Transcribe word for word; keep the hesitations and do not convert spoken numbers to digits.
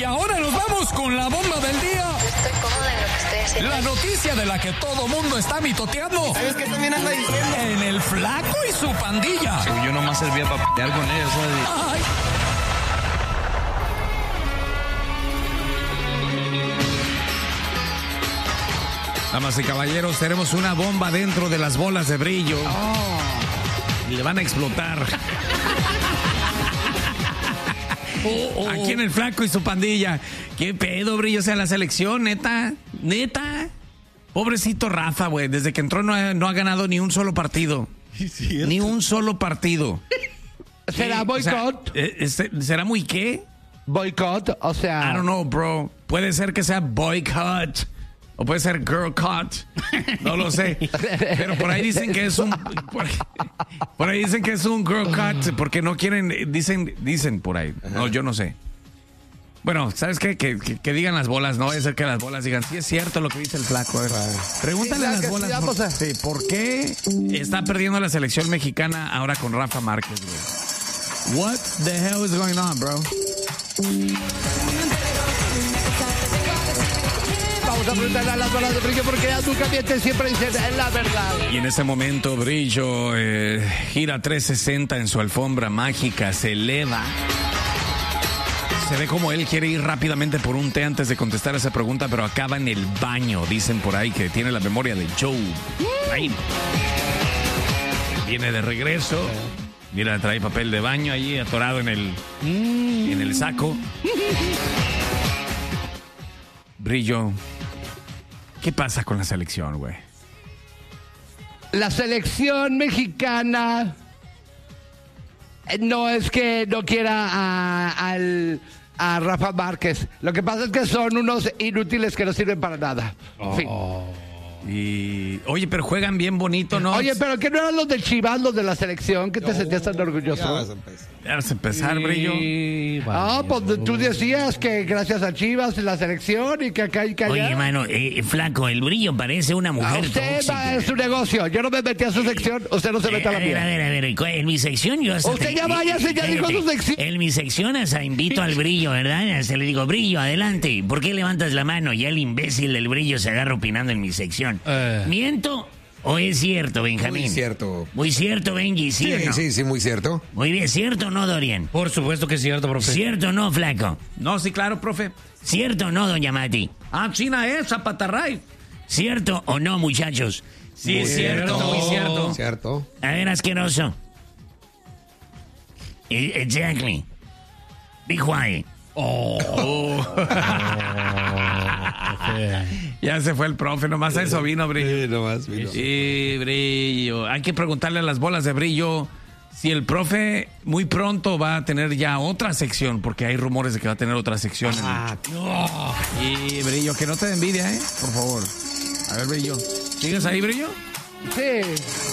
Y ahora nos vamos con la bomba del día. Estoy cómoda en lo que estoy haciendo. La noticia de la que todo mundo está mitoteando. ¿Sabes qué también anda diciendo? En el Flaco y su pandilla. Según yo nomás servía para pelear con ellos, ¿sabes? Ay. Damas y caballeros, tenemos una bomba dentro de las bolas de brillo. Oh. Y le van a explotar. Oh, oh. Aquí en el Flaco y su pandilla. ¿Qué pedo, Brillo? O sea, la selección, neta, neta. Pobrecito Rafa, güey. Desde que entró no ha, no ha ganado ni un solo partido. ¿Sí, ni un solo partido. ¿Será boicot? O sea, este, ¿será muy qué? Boicot, o sea... I don't know, bro. Puede ser que sea boycott. O puede ser girl cut. No lo sé. Pero por ahí dicen que es un... Por ahí, por ahí dicen que es un girl cut porque no quieren... Dicen dicen por ahí. No, yo no sé. Bueno, ¿sabes qué? Que, que, que digan las bolas, ¿no? Es el que las bolas digan, sí es cierto lo que dice el Flaco. A ver, pregúntale a las bolas. Por, sí, ¿por qué está perdiendo la selección mexicana ahora con Rafa Márquez, güey? What the hell is going on, bro? Vamos a preguntarle a las bolas de Brillo porque nunca mienten, siempre dicen la verdad. Y en ese momento Brillo eh, gira trescientos sesenta en su alfombra mágica, se eleva. Se ve como él quiere ir rápidamente por un té antes de contestar esa pregunta, pero acaba en el baño. Dicen por ahí que tiene la memoria de Joe. Ahí. Viene de regreso. Mira, trae papel de baño ahí atorado en el, en el saco. Brillo, ¿qué pasa con la selección, güey? La selección mexicana no es que no quiera a, al, a Rafa Márquez. Lo que pasa es que son unos inútiles que no sirven para nada. Oh. Fin. Y, oye, pero juegan bien bonito, ¿no? Oye, pero que no eran los de Chivas, los de la selección, que te no, sentías tan orgulloso. Ya vas a empezar. Ya vas a empezar, Brillo. Ah, pues tú decías que gracias a Chivas la selección y que acá y que allá. Oye, mano, eh, Flaco, el Brillo parece una mujer usted tóxica. va en su negocio. Yo no me metí a su sección, usted no se mete a la mía. A ver, a ver, a ver, en mi sección yo hasta... Usted te, ya vaya, se ya dijo su sección. En mi sección hasta invito al Brillo, ¿verdad? Se le digo, Brillo, adelante. ¿Por qué levantas la mano? Ya el imbécil del Brillo se agarra opinando en mi sección. Eh. ¿Miento o es cierto, Benjamín? Muy cierto. Muy cierto, Benji, ¿sí, sí o no? Sí, sí, muy cierto. Muy bien, ¿cierto o no, Dorian? Por supuesto que es cierto, profe. ¿Cierto o no, Flaco? No, sí, claro, profe. ¿Cierto o no, doña Mati? Ah, China esa, patarray. ¿Cierto o no, muchachos? Sí, es cierto, muy cierto. Cierto. A ver, asqueroso. Exactly. Be quiet. Oh. oh. Ya se fue el profe, nomás a eso vino, Brillo. Sí, nomás vino. Sí, Brillo. Hay que preguntarle a las bolas de Brillo si el profe muy pronto va a tener ya otra sección, porque hay rumores de que va a tener otra sección. Ah, no. Y Brillo, que no te dé envidia, ¿eh? Por favor. A ver, Brillo. ¿Sigues ahí, Brillo? Sí.